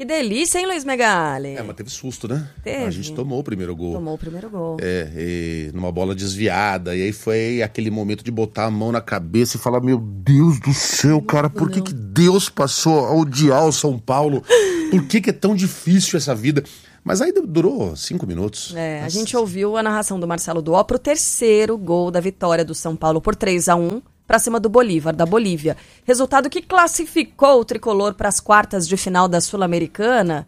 Que delícia, hein, Luiz Megali? Mas teve susto, né? Teve. A gente tomou o primeiro gol. Tomou o primeiro gol. Numa bola desviada. E aí foi aquele momento de botar a mão na cabeça e falar, meu Deus do céu, cara, por que Deus passou a odiar o São Paulo? Por que é tão difícil essa vida? Mas aí durou 5 minutos. A gente ouviu a narração do Marcelo Duó pro terceiro gol da vitória do São Paulo por 3-1 para cima do Bolívar, da Bolívia. Resultado que classificou o tricolor para as quartas de final da Sul-Americana.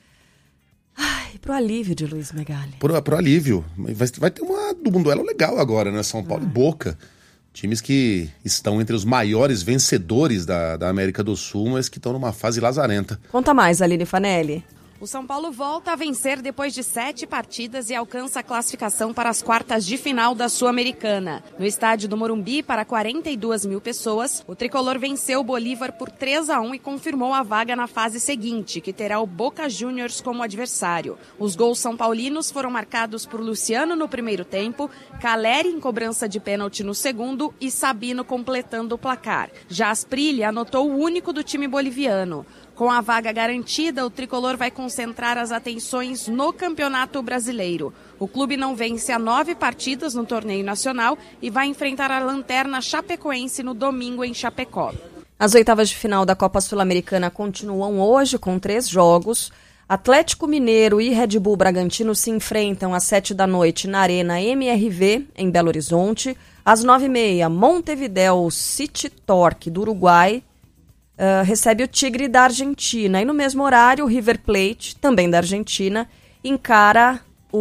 Ai, pro alívio de Luiz Megali. Pro alívio. Vai ter um duelo legal agora, né? São Paulo e Boca. Times que estão entre os maiores vencedores da América do Sul, mas que estão numa fase lazarenta. Conta mais, Aline Fanelli. O São Paulo volta a vencer depois de 7 partidas e alcança a classificação para as quartas de final da Sul-Americana. No estádio do Morumbi, para 42 mil pessoas, o tricolor venceu o Bolívar por 3-1 e confirmou a vaga na fase seguinte, que terá o Boca Juniors como adversário. Os gols são paulinos foram marcados por Luciano no primeiro tempo, Caleri em cobrança de pênalti no segundo e Sabino completando o placar. Já Asprilla anotou o único do time boliviano. Com a vaga garantida, o tricolor vai concentrar as atenções no Campeonato Brasileiro. O clube não vence há 9 partidas no torneio nacional e vai enfrentar a lanterna chapecoense no domingo em Chapecó. As oitavas de final da Copa Sul-Americana continuam hoje com 3 jogos. Atlético Mineiro e Red Bull Bragantino se enfrentam às 7 da noite na Arena MRV, em Belo Horizonte. Às 9h30, Montevideo City Torque, do Uruguai, recebe o Tigre da Argentina. E no mesmo horário, o River Plate, também da Argentina, encara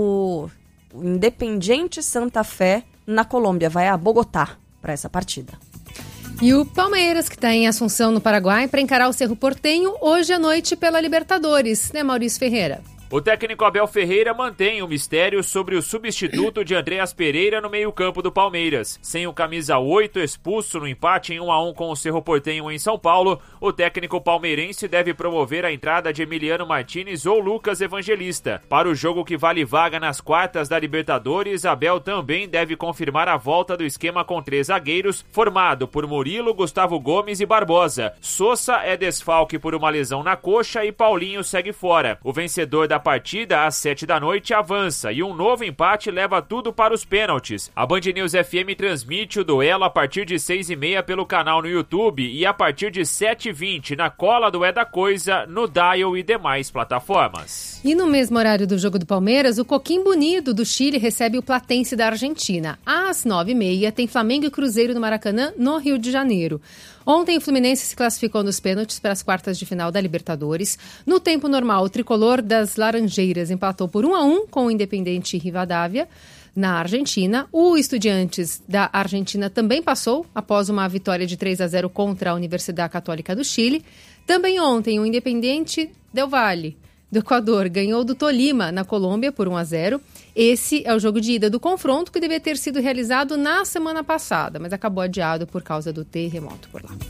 o Independiente Santa Fé na Colômbia. Vai a Bogotá para essa partida. E o Palmeiras, que está em Assunção, no Paraguai, para encarar o Cerro Porteño hoje à noite pela Libertadores, né, Maurício Ferreira? O técnico Abel Ferreira mantém o mistério sobre o substituto de Andréas Pereira no meio-campo do Palmeiras. Sem o camisa 8 expulso no empate em 1-1 com o Cerro Porteño em São Paulo, o técnico palmeirense deve promover a entrada de Emiliano Martínez ou Lucas Evangelista. Para o jogo que vale vaga nas quartas da Libertadores, Abel também deve confirmar a volta do esquema com 3 zagueiros, formado por Murilo, Gustavo Gomes e Barbosa. Sousa é desfalque por uma lesão na coxa e Paulinho segue fora. O vencedor da partida, às 7 da noite, avança e um novo empate leva tudo para os pênaltis. A Band News FM transmite o duelo a partir de 6h30 pelo canal no YouTube e a partir de 7h20 na cola do É da Coisa, no Dial e demais plataformas. E no mesmo horário do jogo do Palmeiras, o Coquimbo Unido do Chile recebe o Platense da Argentina. Às 9h30 tem Flamengo e Cruzeiro no Maracanã, no Rio de Janeiro. Ontem o Fluminense se classificou nos pênaltis para as quartas de final da Libertadores. No tempo normal, o tricolor das Laranjeiras empatou por 1-1 com o Independiente Rivadavia, na Argentina. O Estudiantes da Argentina também passou após uma vitória de 3-0 contra a Universidade Católica do Chile. Também ontem o Independiente Del Valle do Equador ganhou do Tolima, na Colômbia, por 1-0. Esse é o jogo de ida do confronto que devia ter sido realizado na semana passada, mas acabou adiado por causa do terremoto por lá.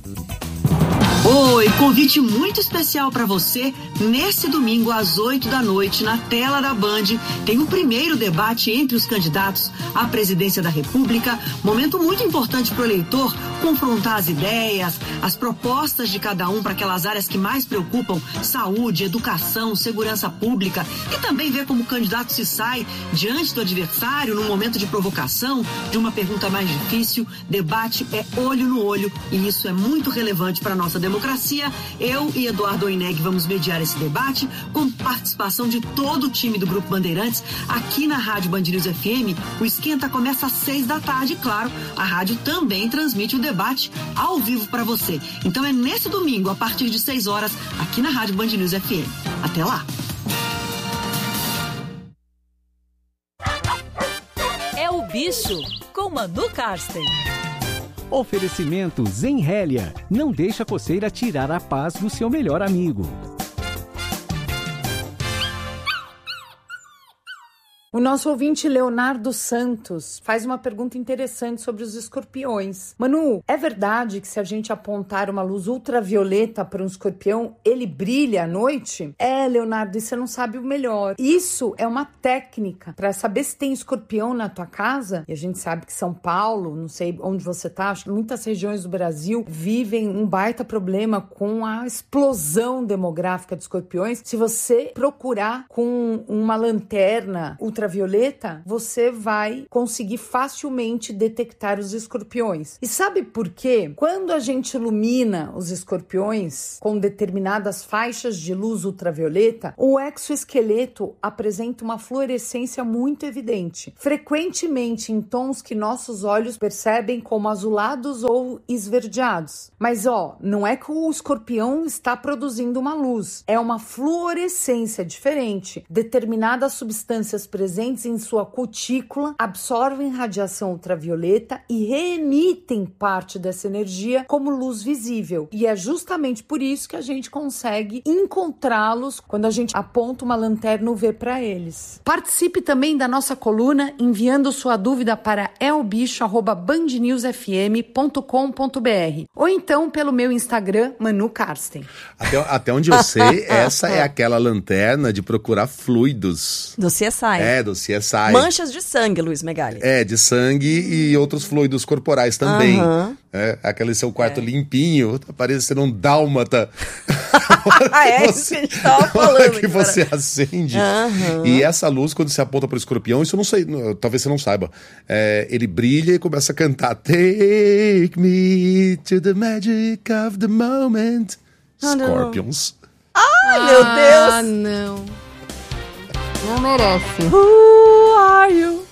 Oi, convite muito especial para você. Nesse domingo, às 8 da noite, na tela da Band, tem o primeiro debate entre os candidatos à presidência da República. Momento muito importante para o eleitor confrontar as ideias, as propostas de cada um para aquelas áreas que mais preocupam: saúde, educação, segurança pública, e também ver como o candidato se sai diante do adversário num momento de provocação, de uma pergunta mais difícil. Debate é olho no olho e isso é muito relevante para a nossa democracia. Eu e Eduardo Oineg vamos mediar esse debate com participação de todo o time do Grupo Bandeirantes aqui na Rádio Band News FM. O Esquenta começa às 6 da tarde e, claro, a rádio também transmite o debate ao vivo para você. Então é nesse domingo, a partir de 6 horas, aqui na Rádio Band News FM. Até lá! É o Bicho, com Manu Karsten. Oferecimento Zenrélia. Não deixa a coceira tirar a paz do seu melhor amigo. O nosso ouvinte Leonardo Santos faz uma pergunta interessante sobre os escorpiões. Manu, é verdade que se a gente apontar uma luz ultravioleta para um escorpião, ele brilha à noite? Leonardo, e você não sabe o melhor. Isso é uma técnica para saber se tem escorpião na tua casa. E a gente sabe que São Paulo, não sei onde você tá, acho que muitas regiões do Brasil vivem um baita problema com a explosão demográfica de escorpiões. Se você procurar com uma lanterna ultravioleta, você vai conseguir facilmente detectar os escorpiões. E sabe por quê? Quando a gente ilumina os escorpiões com determinadas faixas de luz ultravioleta, o exoesqueleto apresenta uma fluorescência muito evidente, frequentemente em tons que nossos olhos percebem como azulados ou esverdeados. Mas não é que o escorpião está produzindo uma luz, é uma fluorescência diferente. Determinadas substâncias presentes em sua cutícula absorvem radiação ultravioleta e reemitem parte dessa energia como luz visível. E é justamente por isso que a gente consegue encontrá-los quando a gente aponta uma lanterna UV para eles. Participe também da nossa coluna enviando sua dúvida para elbicho@bandnewsfm.com.br ou então pelo meu Instagram, Manu Karsten. Até onde eu sei, essa é aquela lanterna de procurar fluidos. Do CSI. Do CSI. Manchas de sangue, Luiz Megali. De sangue e outros fluidos corporais também. Aquele seu quarto limpinho, tá parecendo um dálmata. Isso que a gente tava falando. Que você acende. E essa luz, quando você aponta pro escorpião, isso eu não sei, talvez você não saiba. Ele brilha e começa a cantar Take me to the magic of the moment. Scorpions. Ai, meu Deus. Não. Não merece. Who are you?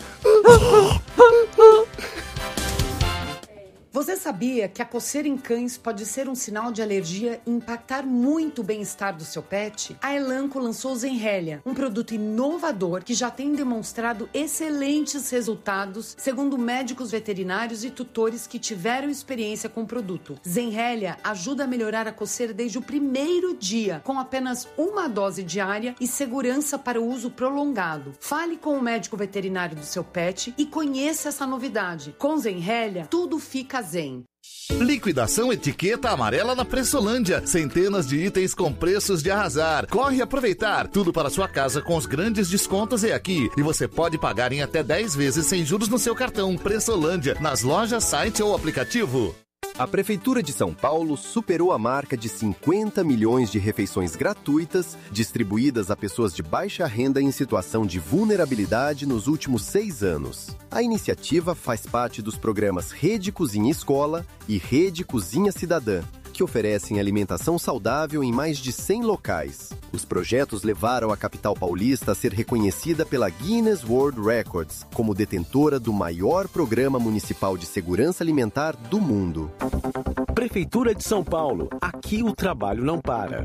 Você sabia que a coceira em cães pode ser um sinal de alergia e impactar muito o bem-estar do seu pet? A Elanco lançou Zenrelia, um produto inovador que já tem demonstrado excelentes resultados, segundo médicos veterinários e tutores que tiveram experiência com o produto. Zenrelia ajuda a melhorar a coceira desde o primeiro dia, com apenas uma dose diária e segurança para o uso prolongado. Fale com o médico veterinário do seu pet e conheça essa novidade. Com Zenrelia, tudo fica zen. Liquidação etiqueta amarela na Pressolândia. Centenas de itens com preços de arrasar. Corre aproveitar. Tudo para sua casa com os grandes descontos é aqui. E você pode pagar em até 10 vezes sem juros no seu cartão. Pressolândia, nas lojas, site ou aplicativo. A Prefeitura de São Paulo superou a marca de 50 milhões de refeições gratuitas distribuídas a pessoas de baixa renda em situação de vulnerabilidade nos últimos 6 anos. A iniciativa faz parte dos programas Rede Cozinha Escola e Rede Cozinha Cidadã, que oferecem alimentação saudável em mais de 100 locais. Os projetos levaram a capital paulista a ser reconhecida pela Guinness World Records como detentora do maior programa municipal de segurança alimentar do mundo. Prefeitura de São Paulo. Aqui o trabalho não para.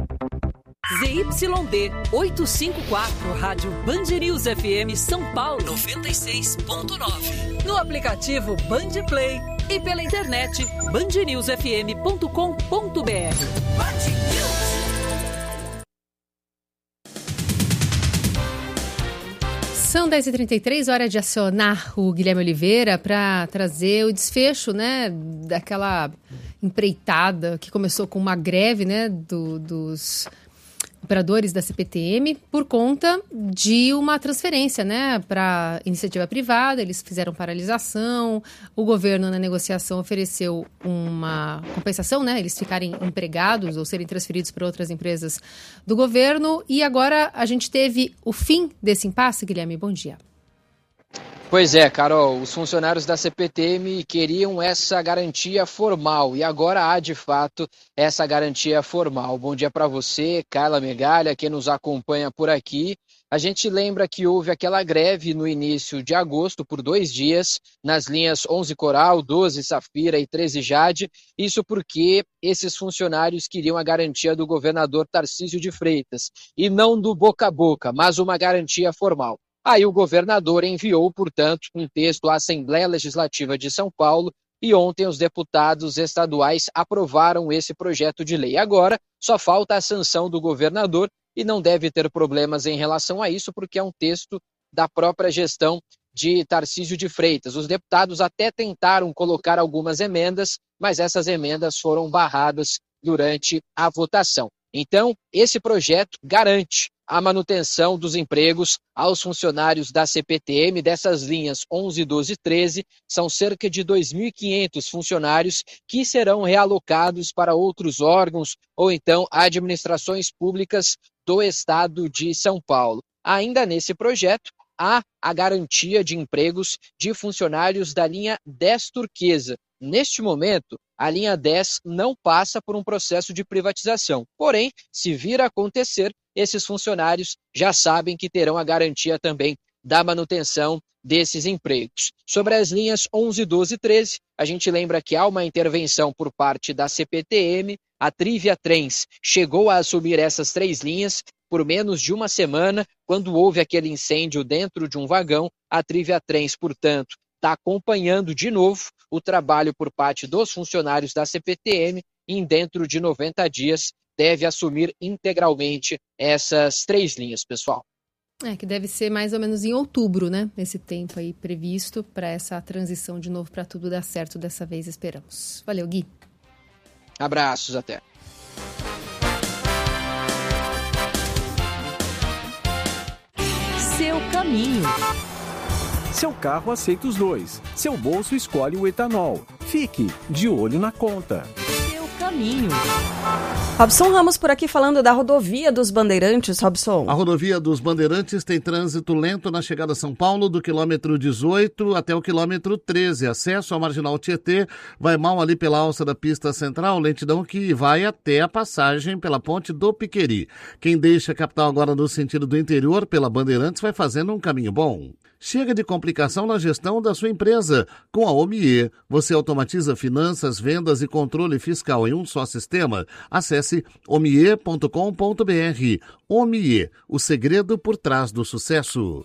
ZYD 854, Rádio Band News FM São Paulo 96.9. No aplicativo Band Play e pela internet bandnewsfm.com.br. São 10h33, hora de acionar o Guilherme Oliveira para trazer o desfecho, né, daquela empreitada que começou com uma greve, né, dos operadores da CPTM por conta de uma transferência, né, para iniciativa privada. Eles fizeram paralisação, o governo na negociação ofereceu uma compensação, né, eles ficarem empregados ou serem transferidos para outras empresas do governo, e agora a gente teve o fim desse impasse. Guilherme, bom dia. Pois é, Carol, os funcionários da CPTM queriam essa garantia formal e agora há, de fato, essa garantia formal. Bom dia para você, Carla Megalha, que nos acompanha por aqui. A gente lembra que houve aquela greve no início de agosto por 2 dias nas linhas 11 Coral, 12 Safira e 13 Jade. Isso porque esses funcionários queriam a garantia do governador Tarcísio de Freitas e não do boca a boca, mas uma garantia formal. Aí o governador enviou, portanto, um texto à Assembleia Legislativa de São Paulo e ontem os deputados estaduais aprovaram esse projeto de lei. Agora só falta a sanção do governador e não deve ter problemas em relação a isso, porque é um texto da própria gestão de Tarcísio de Freitas. Os deputados até tentaram colocar algumas emendas, mas essas emendas foram barradas durante a votação. Então, esse projeto garante a manutenção dos empregos aos funcionários da CPTM, dessas linhas 11, 12 e 13, são cerca de 2.500 funcionários que serão realocados para outros órgãos ou então administrações públicas do estado de São Paulo. Ainda nesse projeto, há a garantia de empregos de funcionários da linha 10 turquesa. Neste momento, a linha 10 não passa por um processo de privatização. Porém, se vir a acontecer, esses funcionários já sabem que terão a garantia também da manutenção desses empregos. Sobre as linhas 11, 12 e 13, a gente lembra que há uma intervenção por parte da CPTM. A Trivia Trens chegou a assumir essas 3 linhas por menos de uma semana, quando houve aquele incêndio dentro de um vagão. A Trivia Trens, portanto, está acompanhando de novo o trabalho por parte dos funcionários da CPTM e dentro de 90 dias deve assumir integralmente essas 3 linhas, pessoal. Que deve ser mais ou menos em outubro, né? Esse tempo aí previsto para essa transição de novo, para tudo dar certo dessa vez, esperamos. Valeu, Gui. Abraços, até. Seu caminho. Seu carro aceita os 2. Seu bolso escolhe o etanol. Fique de olho na conta. Seu caminho. Robson Ramos por aqui falando da rodovia dos Bandeirantes, Robson. A rodovia dos Bandeirantes tem trânsito lento na chegada a São Paulo, do quilômetro 18 até o quilômetro 13. Acesso ao Marginal Tietê vai mal ali pela alça da pista central, lentidão que vai até a passagem pela ponte do Piqueri. Quem deixa a capital agora no sentido do interior pela Bandeirantes vai fazendo um caminho bom. Chega de complicação na gestão da sua empresa. Com a OMIE, você automatiza finanças, vendas e controle fiscal em um só sistema. Acesse omie.com.br. OMIE, o segredo por trás do sucesso.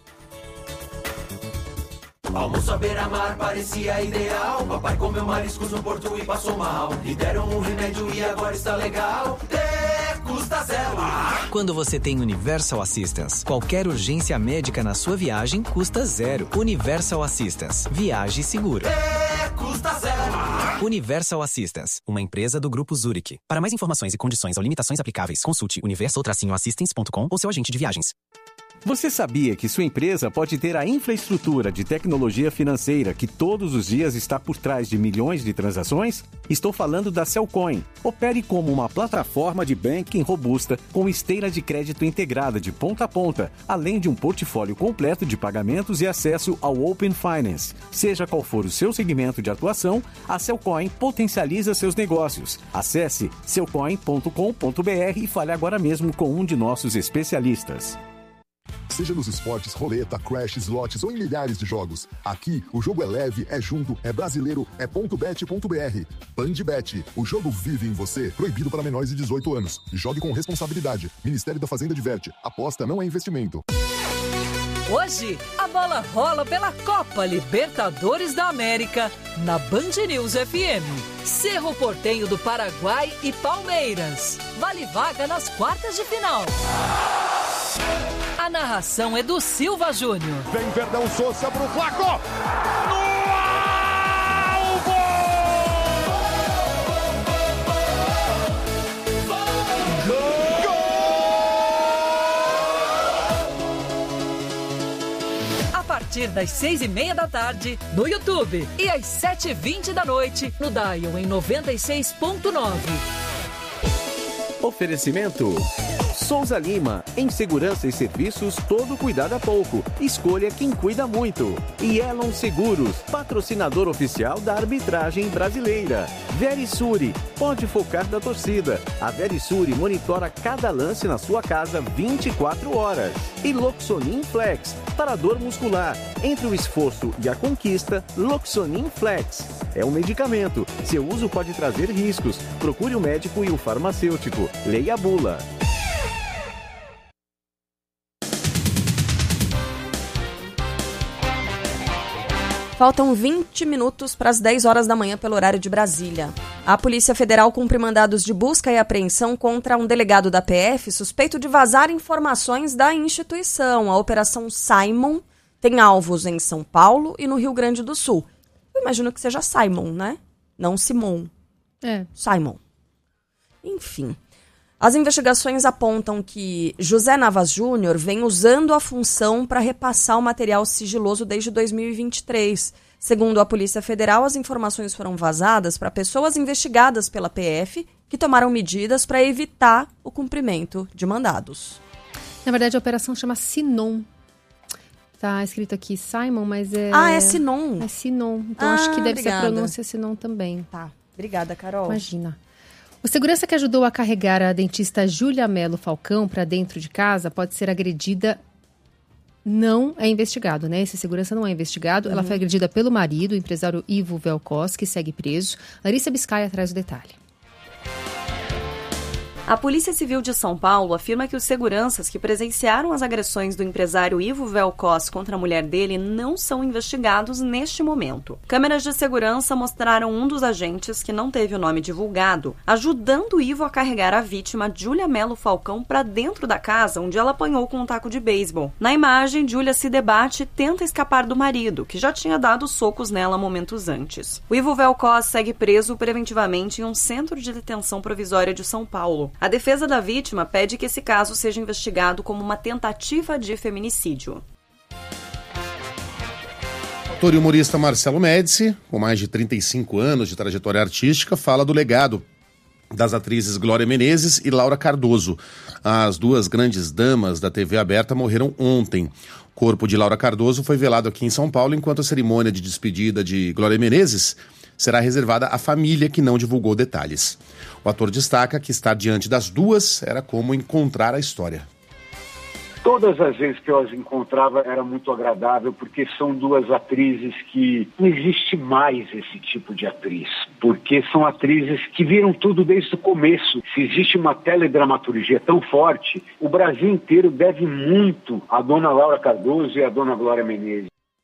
Almoço à beira-mar parecia ideal. Papai comeu mariscos no porto e passou mal. Lhe deram um remédio e agora está legal. Custa zero. Quando você tem Universal Assistance, qualquer urgência médica na sua viagem custa zero. Universal Assistance. Viaje seguro. Custa zero. Universal Assistance, uma empresa do Grupo Zurich. Para mais informações e condições ou limitações aplicáveis, consulte universal-assistance.com ou seu agente de viagens. Você sabia que sua empresa pode ter a infraestrutura de tecnologia financeira que todos os dias está por trás de milhões de transações? Estou falando da Cellcoin. Opere como uma plataforma de banking robusta com esteira de crédito integrada de ponta a ponta, além de um portfólio completo de pagamentos e acesso ao Open Finance. Seja qual for o seu segmento de atuação, a Cellcoin potencializa seus negócios. Acesse cellcoin.com.br e fale agora mesmo com um de nossos especialistas. Seja nos esportes, roleta, crash, slots ou em milhares de jogos. Aqui, o jogo é leve, é junto, é brasileiro, é .bet.br. Bandbet, o jogo vive em você. Proibido para menores de 18 anos. Jogue com responsabilidade. Ministério da Fazenda diverte. Aposta não é investimento. Hoje, a bola rola pela Copa Libertadores da América na Band News FM. Cerro Porteño do Paraguai e Palmeiras. Vale vaga nas quartas de final. A narração é do Silva Júnior. Vem Verdão Souza pro Flaco. No alvo! Gol! A partir das 6:30 da tarde, no YouTube. E às 7:20 da noite, no Dial em 96.9. Oferecimento Souza Lima, em segurança e serviços, todo cuidado é pouco. Escolha quem cuida muito. E Elon Seguros, patrocinador oficial da arbitragem brasileira. Verisuri, pode focar da torcida. A Verisuri monitora cada lance na sua casa 24 horas. E Loxonin Flex, para dor muscular. Entre o esforço e a conquista, Loxonin Flex. É um medicamento. Seu uso pode trazer riscos. Procure o médico e o farmacêutico. Leia a bula. Faltam 20 minutos para as 10 horas da manhã pelo horário de Brasília. A Polícia Federal cumpre mandados de busca e apreensão contra um delegado da PF suspeito de vazar informações da instituição. A Operação Simon Tem alvos em São Paulo e no Rio Grande do Sul. Eu imagino que seja Simon, né? Não Simon. Simon. Enfim. As investigações apontam que José Navas Júnior vem usando a função para repassar o material sigiloso desde 2023. Segundo a Polícia Federal, as informações foram vazadas para pessoas investigadas pela PF que tomaram medidas para evitar o cumprimento de mandados. Na verdade, a operação chama Sinon. Tá escrito aqui Simon, mas é... é Sinon. É Sinon. Então acho que deve ser a pronúncia Sinon também. Tá. Obrigada, Carol. Imagina. O segurança que ajudou a carregar a dentista Júlia Melo Falcão para dentro de casa pode ser agredida. Não é investigado, né? Esse segurança não é investigado. Ela foi agredida pelo marido, o empresário Ivo Velkos, que segue preso. Larissa Biscaia traz o detalhe. A Polícia Civil de São Paulo afirma que os seguranças que presenciaram as agressões do empresário Ivo Velkos contra a mulher dele não são investigados neste momento. Câmeras de segurança mostraram um dos agentes, que não teve o nome divulgado, ajudando o Ivo a carregar a vítima, Júlia Melo Falcão, para dentro da casa, onde ela apanhou com um taco de beisebol. Na imagem, Júlia se debate e tenta escapar do marido, que já tinha dado socos nela momentos antes. O Ivo Velkos segue preso preventivamente em um centro de detenção provisória de São Paulo. A defesa da vítima pede que esse caso seja investigado como uma tentativa de feminicídio. O ator e humorista Marcelo Médici, com mais de 35 anos de trajetória artística, fala do legado das atrizes Glória Menezes e Laura Cardoso. As duas grandes damas da TV aberta morreram ontem. O corpo de Laura Cardoso foi velado aqui em São Paulo, enquanto a cerimônia de despedida de Glória Menezes será reservada à família, que não divulgou detalhes. O ator destaca que estar diante das duas era como encontrar a história. Todas as vezes que eu as encontrava era muito agradável, porque são duas atrizes que não existe mais esse tipo de atriz, porque são atrizes que viram tudo desde o começo. Se existe uma teledramaturgia tão forte, o Brasil inteiro deve muito à dona Laura Cardoso e à dona Glória Menezes.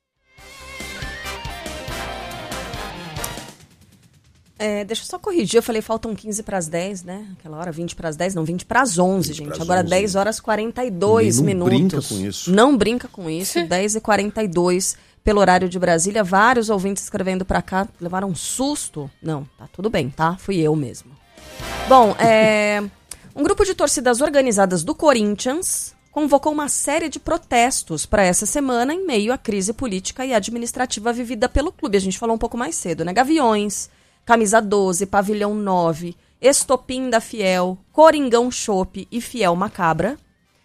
Deixa eu só corrigir, eu falei faltam 15 para as 10, né? Aquela hora 20 para as 10, não, 20 para as 11, gente. Agora 10 horas e 42 minutos. Não brinca com isso. Não brinca com isso, 10 e 42 pelo horário de Brasília. Vários ouvintes escrevendo para cá, levaram um susto. Não, tá tudo bem, tá? Fui eu mesmo. Bom, um grupo de torcidas organizadas do Corinthians convocou uma série de protestos para essa semana em meio à crise política e administrativa vivida pelo clube. A gente falou um pouco mais cedo, né? Gaviões, Camisa 12, Pavilhão 9, Estopim da Fiel, Coringão Chopp e Fiel Macabra.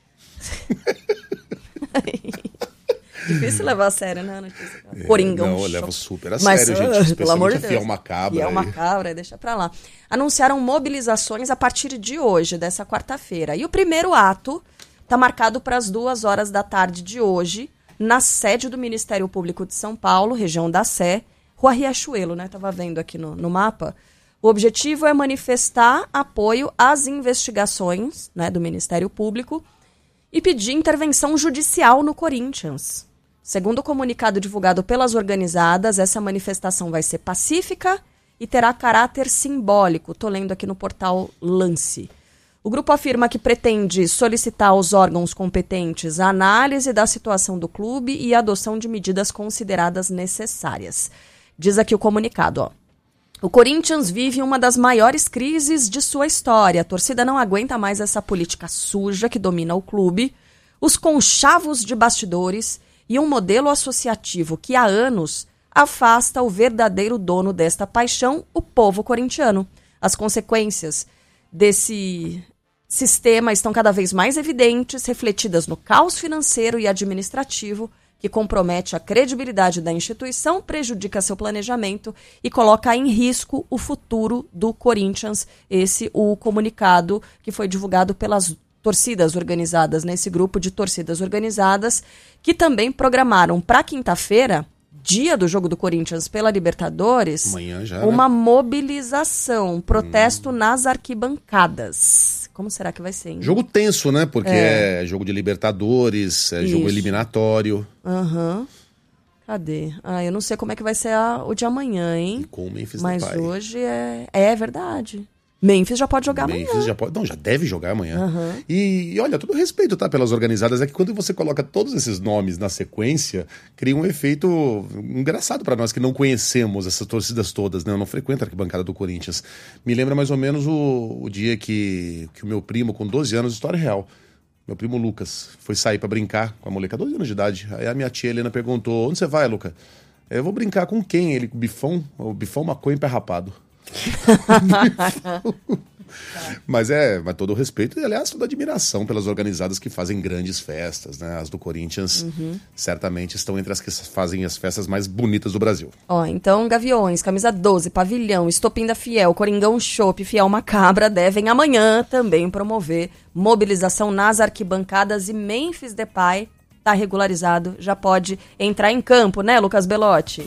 Difícil levar a sério, né? Coringão Chopp. Não, eu levo super a sério, gente. Pelo amor de Deus. Fiel Macabra. Fiel Macabra, deixa pra lá. Anunciaram mobilizações a partir de hoje, dessa quarta-feira. E o primeiro ato está marcado para as 2 horas da tarde de hoje, na sede do Ministério Público de São Paulo, região da Sé, Rua Riachuelo, né? Tava vendo aqui no mapa. O objetivo é manifestar apoio às investigações, né, do Ministério Público e pedir intervenção judicial no Corinthians. Segundo o comunicado divulgado pelas organizadas, essa manifestação vai ser pacífica e terá caráter simbólico. Tô lendo aqui no portal Lance. O grupo afirma que pretende solicitar aos órgãos competentes a análise da situação do clube e a adoção de medidas consideradas necessárias. Diz aqui o comunicado, ó. O Corinthians vive uma das maiores crises de sua história. A torcida não aguenta mais essa política suja que domina o clube, os conchavos de bastidores e um modelo associativo que há anos afasta o verdadeiro dono desta paixão, o povo corintiano. As consequências desse sistema estão cada vez mais evidentes, refletidas no caos financeiro e administrativo, que compromete a credibilidade da instituição, prejudica seu planejamento e coloca em risco o futuro do Corinthians. Esse o comunicado que foi divulgado pelas torcidas organizadas, nesse grupo de torcidas organizadas, que também programaram para quinta-feira, dia do jogo do Corinthians pela Libertadores, amanhã já, uma mobilização, protesto nas arquibancadas. Como será que vai ser, hein? Jogo tenso, né? Porque é jogo de Libertadores, é jogo eliminatório. Aham. Cadê? Eu não sei como é que vai ser o de amanhã, hein? E com o Memphis Mas Depay. hoje é verdade. Memphis já pode jogar amanhã. Memphis já deve jogar amanhã. E olha, todo respeito, tá, pelas organizadas, é que quando você coloca todos esses nomes na sequência, cria um efeito engraçado pra nós que não conhecemos essas torcidas todas, né? Eu não frequento a arquibancada do Corinthians. Me lembra mais ou menos o dia que o meu primo, com 12 anos, história real, meu primo Lucas, foi sair pra brincar com a moleca, 12 anos de idade. Aí a minha tia Helena perguntou: onde você vai, Luca? Eu vou brincar com quem? Ele, o Bifão, maconha e pé rapado. Mas todo o respeito e, aliás, toda a admiração pelas organizadas que fazem grandes festas, né? As do Corinthians certamente estão entre as que fazem as festas mais bonitas do Brasil. Então, Gaviões, Camisa 12, Pavilhão, Estopim da Fiel, Coringão Chopp, Fiel Macabra devem amanhã também promover mobilização nas arquibancadas e Memphis Depay está regularizado, já pode entrar em campo, né, Lucas Belotti?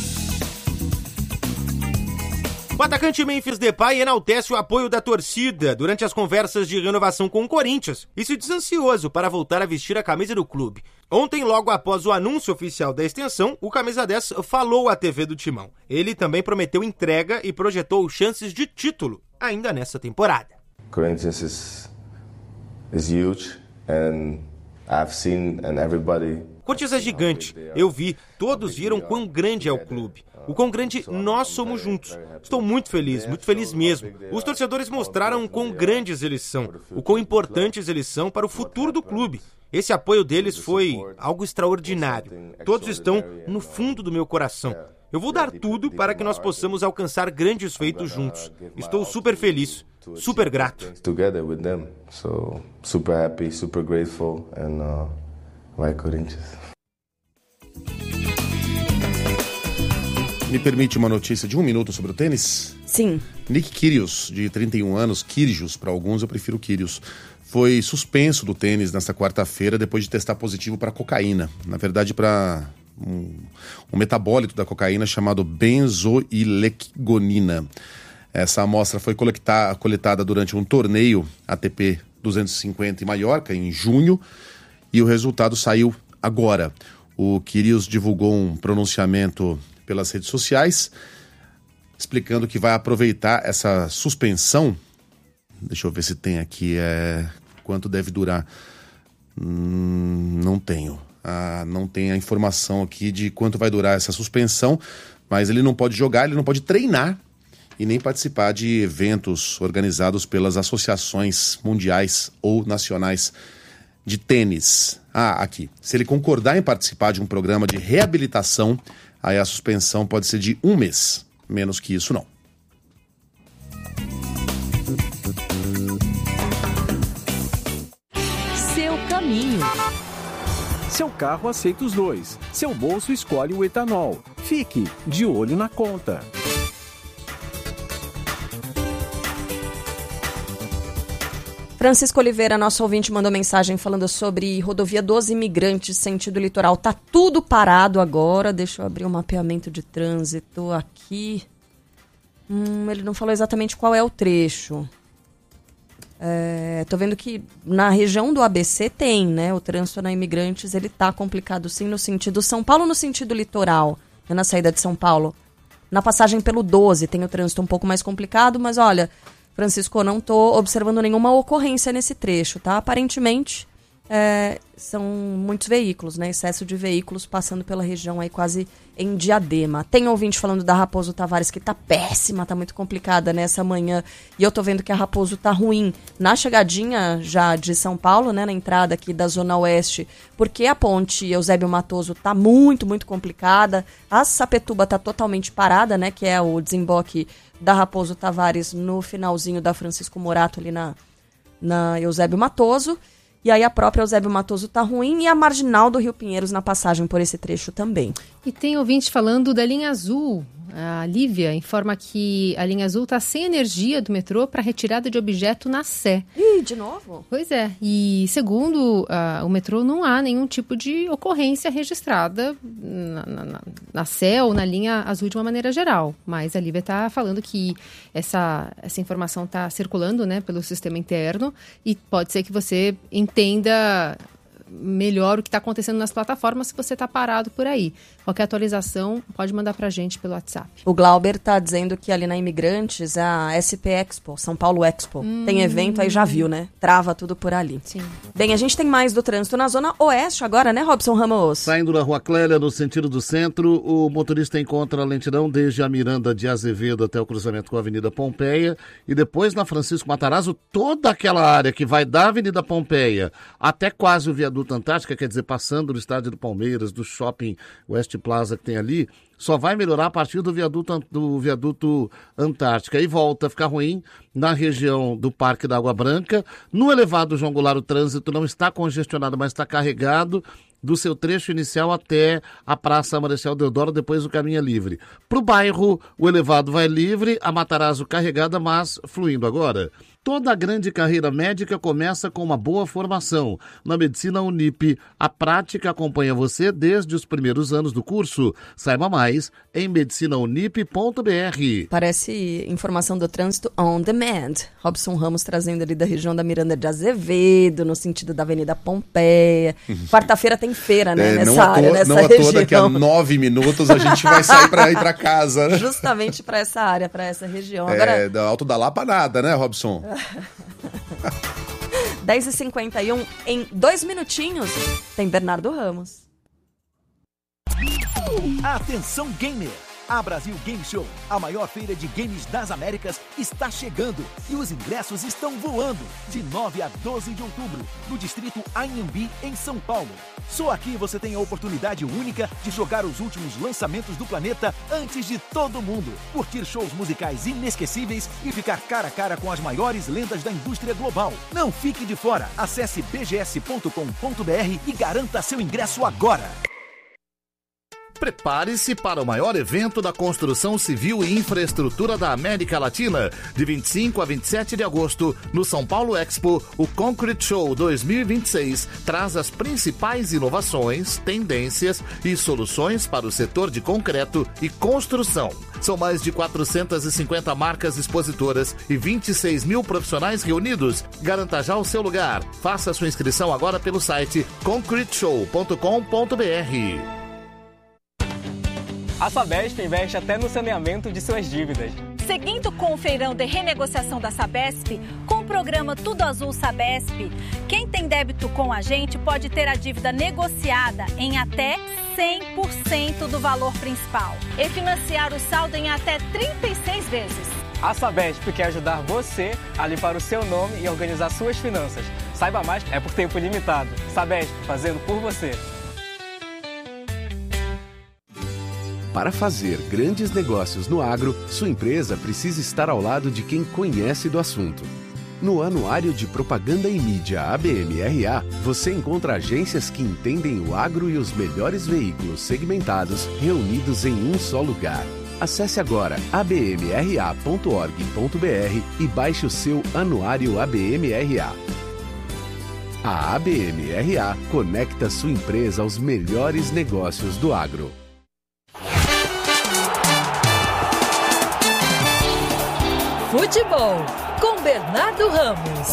O atacante Memphis Depay enaltece o apoio da torcida durante as conversas de renovação com o Corinthians e se diz ansioso para voltar a vestir a camisa do clube. Ontem, logo após o anúncio oficial da extensão, o camisa 10 falou à TV do Timão. Ele também prometeu entrega e projetou chances de título ainda nessa temporada. Corinthians is huge and I've seen and everybody. Corinthians é gigante. Eu vi, todos viram quão grande é o clube. O quão grande nós somos juntos. Estou muito feliz mesmo. Os torcedores mostraram o quão grandes eles são, o quão importantes eles são para o futuro do clube. Esse apoio deles foi algo extraordinário. Todos estão no fundo do meu coração. Eu vou dar tudo para que nós possamos alcançar grandes feitos juntos. Estou super feliz, super grato. Together with them. So, super happy, super grateful and like Corinthians. Me permite uma notícia de 1 minuto sobre o tênis? Sim. Nick Kyrgios, de 31 anos, Kyrgios para alguns, eu prefiro Kyrgios, foi suspenso do tênis nesta quarta-feira depois de testar positivo para cocaína. Na verdade, para um metabólito da cocaína chamado benzoilecgonina. Essa amostra foi coletada durante um torneio ATP 250 em Maiorca, em junho, e o resultado saiu agora. O Kyrgios divulgou um pronunciamento pelas redes sociais, explicando que vai aproveitar essa suspensão. Deixa eu ver se tem aqui, quanto deve durar. Não tenho. Não tem a informação aqui de quanto vai durar essa suspensão, mas ele não pode jogar, ele não pode treinar e nem participar de eventos organizados pelas associações mundiais ou nacionais de tênis. Aqui. Se ele concordar em participar de um programa de reabilitação, aí a suspensão pode ser de 1 mês. Menos que isso, não. Seu caminho. Seu carro aceita os dois. Seu bolso escolhe o etanol. Fique de olho na conta. Francisco Oliveira, nosso ouvinte, mandou mensagem falando sobre rodovia dos Imigrantes, sentido litoral. Tá tudo parado agora. Deixa eu abrir o mapeamento de trânsito aqui. Ele não falou exatamente qual é o trecho. Tô vendo que na região do ABC tem, né? O trânsito na Imigrantes, ele tá complicado sim no sentido São Paulo, no sentido litoral, né, na saída de São Paulo. Na passagem pelo 12 tem o trânsito um pouco mais complicado, mas olha, Francisco, eu não tô observando nenhuma ocorrência nesse trecho, tá? Aparentemente, são muitos veículos, né? Excesso de veículos passando pela região aí quase em Diadema. Tem ouvinte falando da Raposo Tavares que tá péssima, tá muito complicada nessa manhã. E eu tô vendo que a Raposo tá ruim na chegadinha já de São Paulo, né? Na entrada aqui da Zona Oeste, porque a ponte Eusébio Matoso tá muito, muito complicada. A Sapetúba tá totalmente parada, né? Que é o desemboque da Raposo Tavares no finalzinho da Francisco Morato ali na Eusébio Matoso. E aí a própria Eusébio Matoso tá ruim e a Marginal do Rio Pinheiros na passagem por esse trecho também. E tem ouvinte falando da linha azul. A Lívia informa que a linha azul está sem energia do metrô para retirada de objeto na Sé. Ih, de novo? Pois é. E segundo o metrô, não há nenhum tipo de ocorrência registrada na Sé ou na linha azul de uma maneira geral. Mas a Lívia está falando que essa informação está circulando, né, pelo sistema interno e pode ser que você entenda melhor o que está acontecendo nas plataformas se você está parado por aí. Qualquer atualização, pode mandar pra gente pelo WhatsApp. O Glauber tá dizendo que ali na Imigrantes, a SP Expo, São Paulo Expo, tem evento, aí já viu, né? Trava tudo por ali. Sim. Bem, a gente tem mais do trânsito na Zona Oeste agora, né, Robson Ramos? Saindo da Rua Clélia, no sentido do centro, o motorista encontra a lentidão desde a Miranda de Azevedo até o cruzamento com a Avenida Pompeia e depois na Francisco Matarazzo, toda aquela área que vai da Avenida Pompeia até quase o Viaduto Antártica, quer dizer, passando do estádio do Palmeiras, do Shopping West Plaza que tem ali, só vai melhorar a partir do viaduto Antártica e volta a ficar ruim na região do Parque da Água Branca. No elevado João Goulart, o trânsito não está congestionado, mas está carregado do seu trecho inicial até a Praça Marechal Deodoro, depois o caminho é livre. Para o bairro, o elevado vai livre, a Matarazzo carregada, mas fluindo agora. Toda a grande carreira médica começa com uma boa formação. Na Medicina Unip, a prática acompanha você desde os primeiros anos do curso. Saiba mais em medicinaunip.br. Parece informação do trânsito on demand. Robson Ramos trazendo ali da região da Miranda de Azevedo, no sentido da Avenida Pompeia. Quarta-feira tem feira, né, nessa área, nessa região. Não à toa, daqui a 9 minutos a gente vai sair para ir para casa, né? Justamente para essa área, para essa região. Agora... da Alto da Lapa nada, né, Robson? 10h51, em 2 minutinhos, tem Bernardo Ramos. Atenção gamer! A Brasil Game Show, a maior feira de games das Américas, está chegando e os ingressos estão voando de 9 a 12 de outubro, no distrito Anhembi, em São Paulo. Só aqui você tem a oportunidade única de jogar os últimos lançamentos do planeta antes de todo mundo, curtir shows musicais inesquecíveis e ficar cara a cara com as maiores lendas da indústria global. Não fique de fora, acesse bgs.com.br e garanta seu ingresso agora. Prepare-se para o maior evento da construção civil e infraestrutura da América Latina. De 25 a 27 de agosto, no São Paulo Expo, o Concrete Show 2026 traz as principais inovações, tendências e soluções para o setor de concreto e construção. São mais de 450 marcas expositoras e 26 mil profissionais reunidos. Garanta já o seu lugar. Faça sua inscrição agora pelo site concreteshow.com.br. A Sabesp investe até no saneamento de suas dívidas. Seguindo com o feirão de renegociação da Sabesp, com o programa Tudo Azul Sabesp, quem tem débito com a gente pode ter a dívida negociada em até 100% do valor principal e financiar o saldo em até 36 vezes. A Sabesp quer ajudar você a limpar o seu nome e organizar suas finanças. Saiba mais, é por tempo limitado. Sabesp, fazendo por você. Para fazer grandes negócios no agro, sua empresa precisa estar ao lado de quem conhece do assunto. No Anuário de Propaganda e Mídia ABM-RA, você encontra agências que entendem o agro e os melhores veículos segmentados reunidos em um só lugar. Acesse agora abmra.org.br e baixe o seu Anuário ABM-RA. A ABM-RA conecta sua empresa aos melhores negócios do agro. Futebol, com Bernardo Ramos.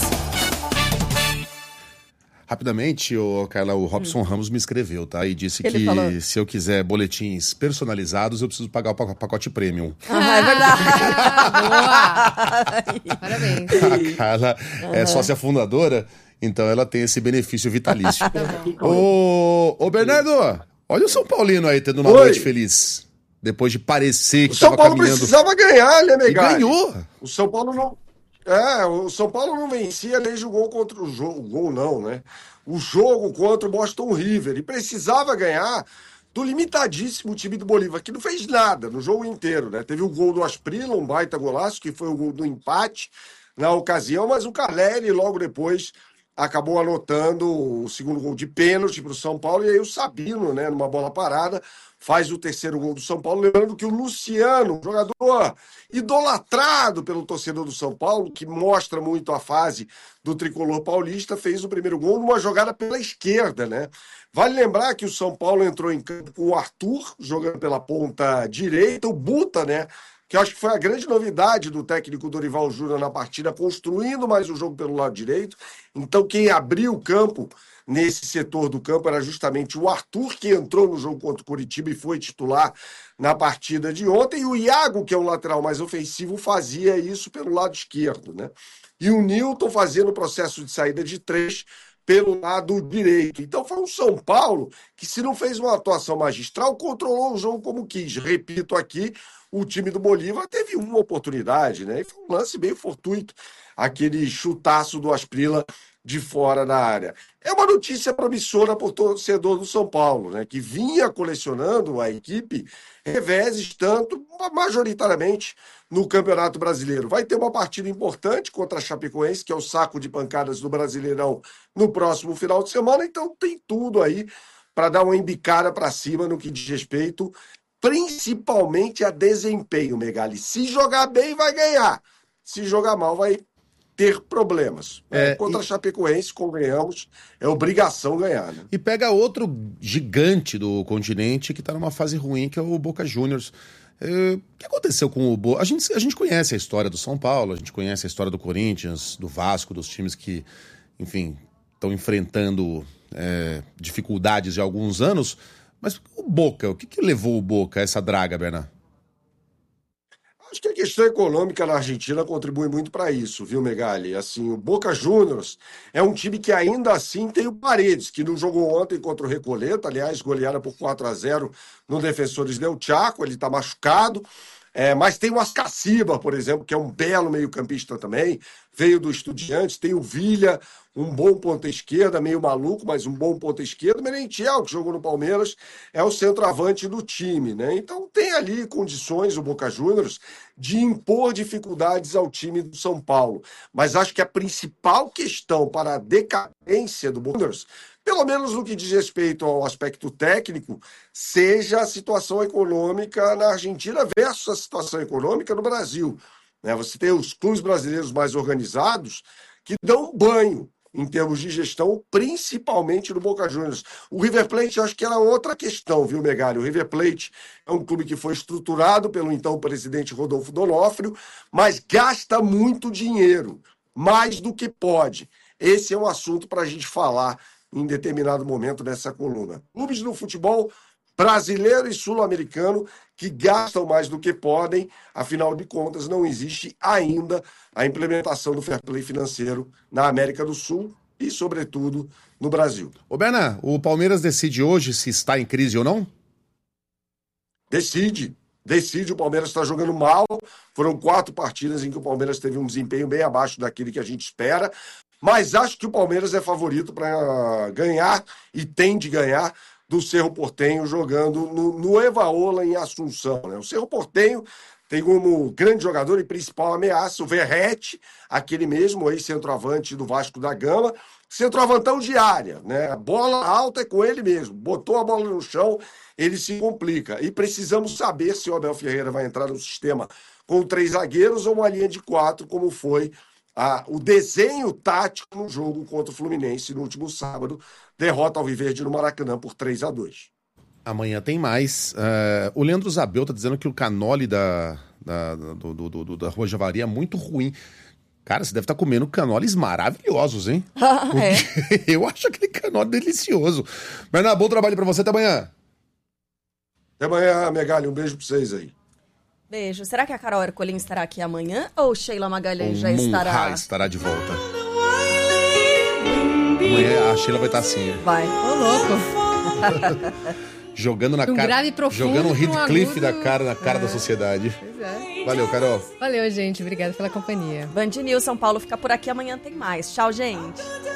Rapidamente, Carla, o Robson Ramos me escreveu, tá? E disse Ele que falou. Se eu quiser boletins personalizados, eu preciso pagar o pacote premium. É verdade. Boa! Parabéns. A Carla é sócia fundadora, então ela tem esse benefício vitalício. Ô, Bernardo, olha o São Paulino aí tendo uma noite feliz. Depois de parecer que estava caminhando... O São Paulo precisava ganhar, né, Megali? E ganhou. O São Paulo não... o São Paulo não vencia desde o gol contra o jogo. O gol não, né? O jogo contra o Boston River. E precisava ganhar do limitadíssimo time do Bolívar, que não fez nada no jogo inteiro, né? Teve o gol do Asprilla, um baita golaço, que foi o gol do empate na ocasião, mas o Caleri logo depois acabou anotando o segundo gol de pênalti para o São Paulo, e aí o Sabino, né, numa bola parada, faz o terceiro gol do São Paulo, lembrando que o Luciano, jogador idolatrado pelo torcedor do São Paulo, que mostra muito a fase do tricolor paulista, fez o primeiro gol numa jogada pela esquerda, né? Vale lembrar que o São Paulo entrou em campo com o Arthur, jogando pela ponta direita, o Buta, né? Que eu acho que foi a grande novidade do técnico Dorival Júnior na partida, construindo mais o jogo pelo lado direito. Então, quem abriu o campo nesse setor do campo era justamente o Arthur, que entrou no jogo contra o Coritiba e foi titular na partida de ontem, e o Iago, que é um lateral mais ofensivo, fazia isso pelo lado esquerdo, né? E o Nilton fazendo o processo de saída de 3 pelo lado direito. Então foi um São Paulo que, se não fez uma atuação magistral, controlou o jogo como quis. Repito aqui, o time do Bolívar teve uma oportunidade, né? E foi um lance bem fortuito, aquele chutaço do Asprilla de fora da área. É uma notícia promissora para o torcedor do São Paulo, né? Que vinha colecionando a equipe reveses, tanto majoritariamente no Campeonato Brasileiro. Vai ter uma partida importante contra a Chapecoense, que é o saco de pancadas do Brasileirão, no próximo final de semana, então tem tudo aí para dar uma embicada para cima no que diz respeito, principalmente a desempenho, Megali. Se jogar bem, vai ganhar. Se jogar mal, vai ter problemas. Contra a Chapecoense, convenhamos, é obrigação ganhar. Né? E pega outro gigante do continente que está numa fase ruim, que é o Boca Juniors. O que aconteceu com o Boca? A gente conhece a história do São Paulo, a gente conhece a história do Corinthians, do Vasco, dos times que, enfim, estão enfrentando dificuldades de alguns anos. Mas o Boca, o que levou o Boca a essa draga, Bernardo? Acho que a questão econômica na Argentina contribui muito para isso, viu, Megali? Assim, o Boca Juniors é um time que ainda assim tem o Paredes, que não jogou ontem contra o Recoleta, aliás, goleada por 4-0 no Defensores del Chaco, ele está machucado. Mas tem o Ascaciba, por exemplo, que é um belo meio-campista também, veio do Estudiantes, tem o Villa, um bom ponta-esquerda, meio maluco, mas um bom ponta-esquerda. Merentiel, que jogou no Palmeiras, é o centroavante do time, né? Então tem ali condições, o Boca Juniors, de impor dificuldades ao time do São Paulo. Mas acho que a principal questão para a decadência do Boca Juniors, pelo menos no que diz respeito ao aspecto técnico, seja a situação econômica na Argentina versus a situação econômica no Brasil. Você tem os clubes brasileiros mais organizados que dão banho em termos de gestão, principalmente no Boca Juniors. O River Plate, eu acho que era outra questão, viu, Megali? O River Plate é um clube que foi estruturado pelo então presidente Rodolfo D'Onofrio, mas gasta muito dinheiro, mais do que pode. Esse é um assunto para a gente falar em determinado momento dessa coluna. Clubes no futebol brasileiro e sul-americano que gastam mais do que podem, afinal de contas, não existe ainda a implementação do fair play financeiro na América do Sul e, sobretudo, no Brasil. Ô, Berna, o Palmeiras decide hoje se está em crise ou não? Decide, o Palmeiras está jogando mal, foram 4 partidas em que o Palmeiras teve um desempenho bem abaixo daquele que a gente espera, mas acho que o Palmeiras é favorito para ganhar e tem de ganhar do Cerro Porteño jogando no Evaola em Assunção. Né? O Cerro Porteño tem como grande jogador e principal ameaça o Verratti, aquele mesmo ex-centroavante do Vasco da Gama, centroavantão de área. Né? A bola alta é com ele mesmo, botou a bola no chão, ele se complica. E precisamos saber se o Abel Ferreira vai entrar no sistema com 3 zagueiros ou uma linha de 4, como foi o desenho tático no jogo contra o Fluminense no último sábado, derrota ao Alviverde no Maracanã por 3-2. Amanhã tem mais. O Leandro Zabel tá dizendo que o canole da Rua Javari é muito ruim. Cara, você deve estar comendo canoles maravilhosos, hein? Eu acho aquele canole delicioso. Bernardo, bom trabalho pra você, até amanhã. Até amanhã, Megali, um beijo pra vocês aí. Beijo. Será que a Carol Ercolim estará aqui amanhã ou Sheila Magalhães já estará? Estará de volta. Amanhã a Sheila vai estar assim. Vai. Ô, louco. Jogando na cara. Grave profundo, jogando um Heathcliff agudo. na cara da sociedade. Pois é. Valeu, Carol. Valeu, gente. Obrigada pela companhia. Band News São Paulo fica por aqui. Amanhã tem mais. Tchau, gente.